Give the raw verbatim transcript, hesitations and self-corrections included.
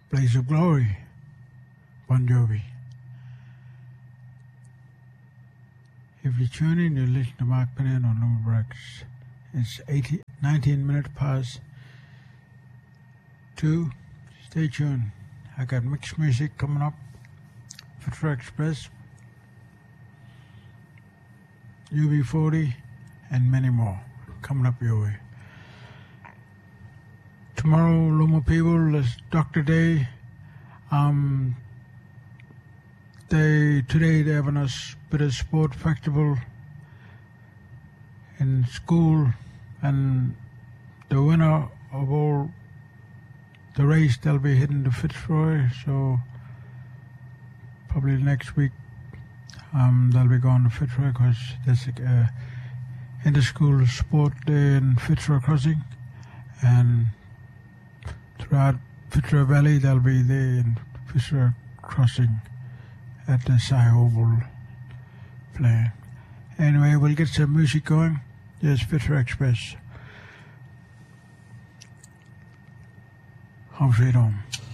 Blaze of Glory, Bon Jovi. If you tune in, you listen to Mark Penn on Lumberjacks. It's eighty, nineteen minutes past two. Stay tuned. I got mixed music coming up. Fitzroy Express, U B forty, and many more coming up your way. Tomorrow, Luma people, is Doctor Day. Um, they today they're having a bit of sport festival in school, and the winner of all the race, they'll be heading to Fitzroy. So probably next week, um, they'll be going to Fitzroy because there's a uh, inter-school sport day in Fitzroy Crossing, and throughout Fitzroy Valley, they'll be there in Fitzroy Crossing at the Cy Oval playing. Anyway, we'll get some music going. There's Fitzroy Express. Home sweet home.